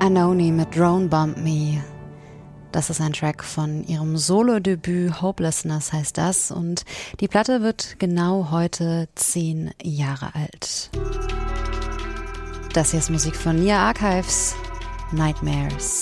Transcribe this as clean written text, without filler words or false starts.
Anohni mit Drone Bomb Me. Das ist ein Track von ihrem Solo-Debüt Hopelessness heißt das und die Platte wird genau heute 10 Jahre alt. Das hier ist Musik von Nia Archives, Nightmares.